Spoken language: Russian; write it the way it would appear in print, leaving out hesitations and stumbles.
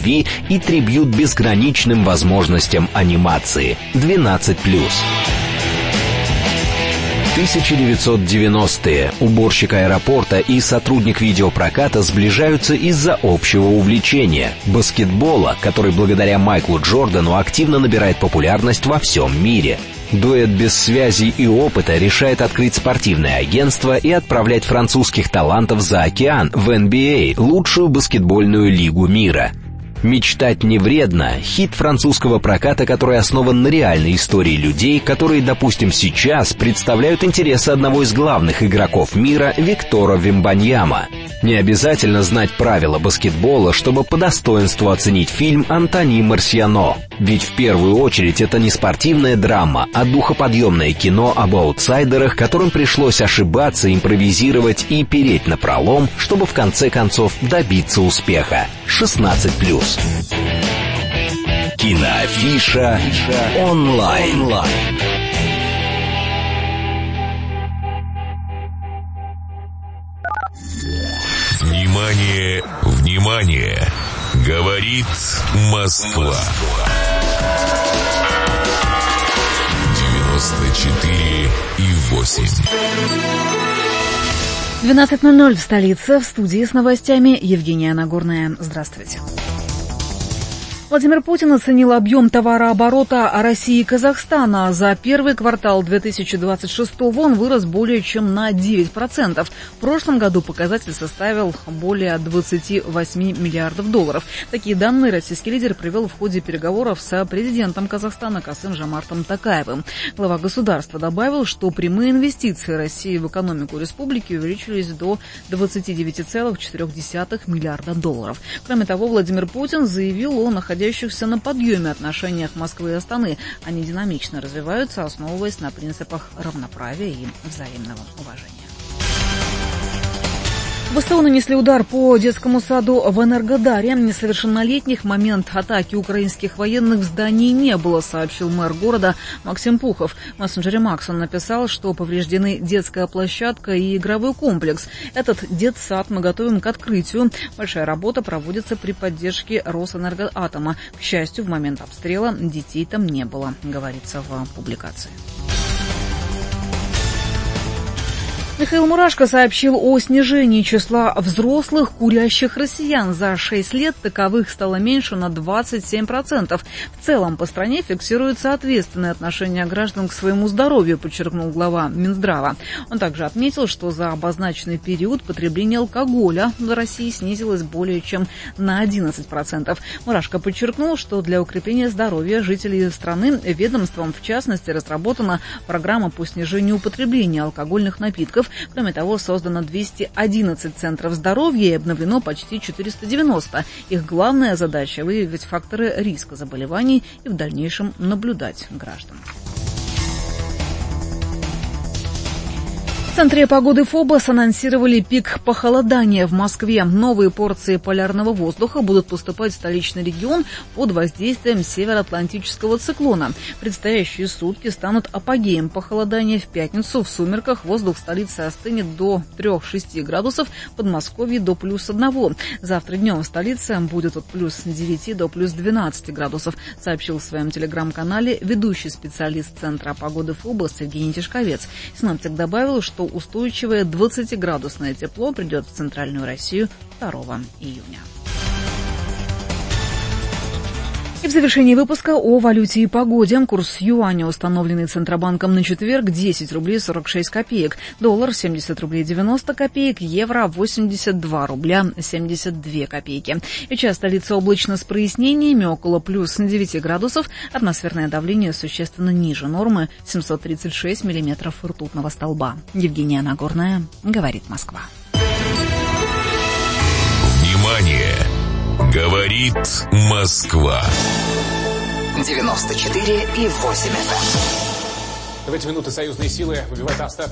любви и трибьют безграничным возможностям анимации. 12+. 1990-е. Уборщик аэропорта и сотрудник видеопроката сближаются из-за общего увлечения – баскетбола, который благодаря Майклу Джордану активно набирает популярность во всем мире. Дуэт без связей и опыта решает открыть спортивное агентство и отправлять французских талантов за океан в NBA, лучшую баскетбольную лигу мира. «Мечтать не вредно» — хит французского проката, который основан на реальной истории людей, которые, допустим, сейчас представляют интересы одного из главных игроков мира Виктора Вембаньяма. Не обязательно знать правила баскетбола, чтобы по достоинству оценить фильм «Антони Марсиано». Ведь в первую очередь это не спортивная драма, а духоподъемное кино об аутсайдерах, которым пришлось ошибаться, импровизировать и переть напролом, чтобы в конце концов добиться успеха. 16+. Киноафиша онлайн. Внимание, внимание! Говорит Москва. 94,8. 12:00 в столице. В студии с новостями Евгения Нагорная. Здравствуйте. Владимир Путин оценил объем товарооборота России и Казахстана. За первый квартал 2026-го он вырос более чем на 9%. В прошлом году показатель составил более 28 миллиардов долларов. Такие данные российский лидер привел в ходе переговоров с президентом Казахстана Касым-Жомартом Токаевым. Глава государства добавил, что прямые инвестиции России в экономику республики увеличились до 29,4 миллиарда долларов. Кроме того, Владимир Путин заявил о находящихся на подъеме отношениях Москвы и Астаны. Они динамично развиваются, основываясь на принципах равноправия и взаимного уважения. ВСУ нанесли удар по детскому саду в Энергодаре. Несовершеннолетних в момент атаки украинских военных в здании не было, сообщил мэр города Максим Пухов. В мессенджере Макс он написал, что повреждены детская площадка и игровой комплекс. Этот детсад мы готовим к открытию. Большая работа проводится при поддержке Росэнергоатома. К счастью, в момент обстрела детей там не было, говорится в публикации. Михаил Мурашко сообщил о снижении числа взрослых курящих россиян. За 6 лет таковых стало меньше на 27%. В целом по стране фиксируется ответственное отношение граждан к своему здоровью, подчеркнул глава Минздрава. Он также отметил, что за обозначенный период потребление алкоголя в России снизилось более чем на 11%. Мурашко подчеркнул, что для укрепления здоровья жителей страны ведомством, в частности, разработана программа по снижению употребления алкогольных напитков. Кроме того, создано 211 центров здоровья и обновлено почти 490. Их главная задача – выявить факторы риска заболеваний и в дальнейшем наблюдать граждан. В Центре погоды ФОБОС анонсировали пик похолодания в Москве. Новые порции полярного воздуха будут поступать в столичный регион под воздействием североатлантического циклона. Предстоящие сутки станут апогеем похолодания. В пятницу в сумерках воздух столицы остынет до 3-6 градусов, в Подмосковье до +1. Завтра днем в столице будет от +9 до +12 градусов, сообщил в своем телеграм-канале ведущий специалист Центра погоды ФОБОС Евгений Тишковец. Синоптик добавил, что устойчивое 20-градусное тепло придет в центральную Россию 2 июня. И в завершении выпуска о валюте и погоде. Курс юаня, установленный Центробанком на четверг, 10 рублей 46 копеек. Доллар 70 рублей 90 копеек. Евро 82 рубля 72 копейки. Сейчас столица облачно с прояснениями, около +9 градусов. Атмосферное давление существенно ниже нормы, 736 миллиметров ртутного столба. Евгения Нагорная, говорит Москва. Внимание! Говорит Москва. 94,8 FM. В эти минуты союзные силы выбивают остатки